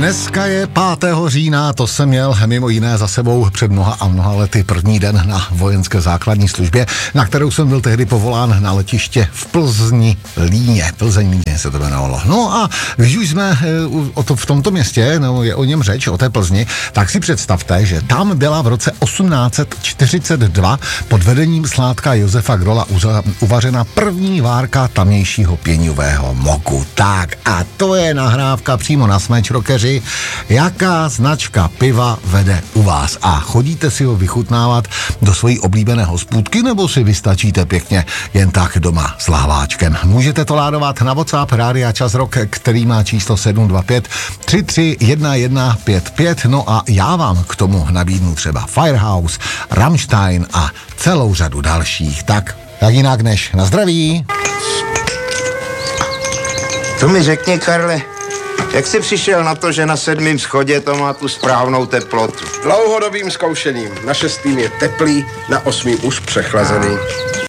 Dneska je 5. října, to jsem měl mimo jiné za sebou před mnoha a mnoha lety první den na vojenské základní službě, na kterou jsem byl tehdy povolán na letiště v Plzni Líně. Plzeň Líně se to jmenovalo. No a když už jsme v tomto městě, no je o něm řeč, o té Plzni, tak si představte, že tam byla v roce 1842 pod vedením Sládka Josefa Grola uvařena první várka tamějšího pěňového moku. Tak a to je nahrávka přímo na smeč, rockeři. Jaká značka piva vede u vás? A chodíte si ho vychutnávat do svojí oblíbené hospůdky, nebo si vystačíte pěkně jen tak doma s lahváčkem? Můžete to ládovat na WhatsApp Rádia Čas Rock, který má číslo 725 331155. No a já vám k tomu nabídnu třeba Firehouse, Rammstein a celou řadu dalších. Tak jinak než na zdraví. To mi řekni, Karle, jak jsi přišel na to, že na 7. schodě to má tu správnou teplotu? Dlouhodobým zkoušením. Na 6. je teplý, na 8. už přechlazený.